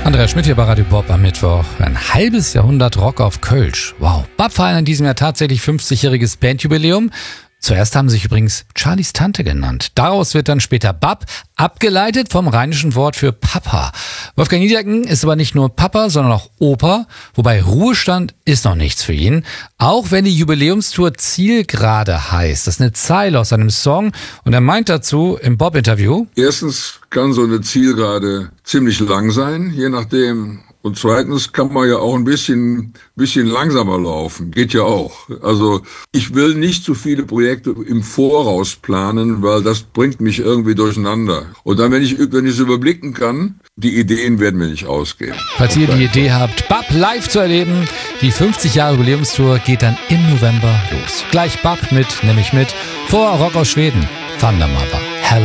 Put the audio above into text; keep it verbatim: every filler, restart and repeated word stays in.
Andreas Schmidt hier bei Radio Bob am Mittwoch. Ein halbes Jahrhundert Rock auf Kölsch. Wow. Bob feiern in diesem Jahr tatsächlich fünfzigjähriges Bandjubiläum. Zuerst haben sie sich übrigens Charlies Tante genannt. Daraus wird dann später Bab, abgeleitet vom rheinischen Wort für Papa. Wolfgang Niedecken ist aber nicht nur Papa, sondern auch Opa, wobei Ruhestand ist noch nichts für ihn. Auch wenn die Jubiläumstour Zielgerade heißt. Das ist eine Zeile aus seinem Song und er meint dazu im Bob-Interview: Erstens kann so eine Zielgerade ziemlich lang sein, je nachdem. Und zweitens kann man ja auch ein bisschen, bisschen langsamer laufen. Geht ja auch. Also ich will nicht zu viele Projekte im Voraus planen, weil das bringt mich irgendwie durcheinander. Und dann, wenn ich, wenn ich es überblicken kann, die Ideen werden mir nicht ausgehen. Falls ihr die Idee habt, Bab live zu erleben, die fünfzig Jahre Jubiläumstour geht dann im November los. Gleich Bab mit, nämlich mit vor Rock aus Schweden, Thunder Mother.